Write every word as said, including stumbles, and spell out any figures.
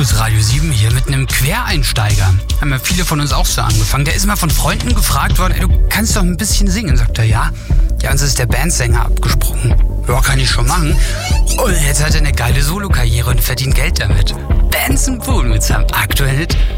Servus, Radio sieben hier mit einem Quereinsteiger. Haben ja viele von uns auch so angefangen. Der ist mal von Freunden gefragt worden, ey, du kannst doch ein bisschen singen. Sagt er, ja. Ja, uns ist der Bandsänger abgesprungen. Ja, kann ich schon machen. Und jetzt hat er eine geile Solokarriere und verdient Geld damit. Benson Boone mit seinem aktuellen Hit